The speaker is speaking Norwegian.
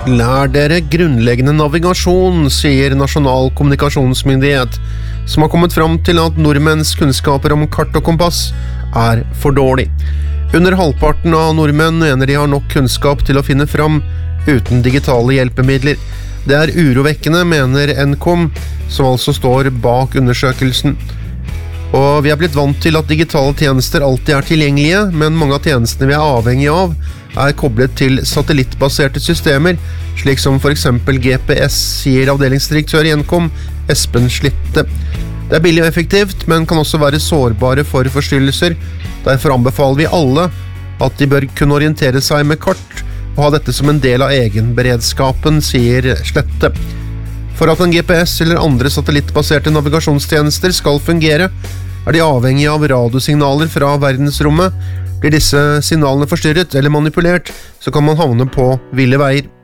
Lær dere grunnleggende navigasjon, sier Nasjonal kommunikasjonsmyndighet, som har kommet fram til at nordmenns kunnskaper om kart og kompass er for dårlig. Under halvparten av nordmenn mener de har nok kunnskap til å finne fram uten digitale hjelpemidler. Det er urovekkende, mener Nkom, som altså står bak undersøkelsen. Og vi er blitt vant til at digitale tjenester alltid er tilgjengelige, men mange av tjenestene vi er avhengig av er koblet til satellittbaserte systemer, slik som for eksempel GPS, sier avdelingsdirektør i Nkom, Espen Slitte. Det er billig og effektivt, men kan også være sårbare for forstyrrelser. Derfor anbefaler vi alle at de bør kunne orientere seg med kart og ha dette som en del av egenberedskapen, sier Slette. For at en GPS eller andre satellittbaserte navigasjonstjenester skal fungere, er de avhengig av radiosignaler fra verdensrommet. Blir disse signalene forstyrret eller manipulert, så kan man havne på ville veier.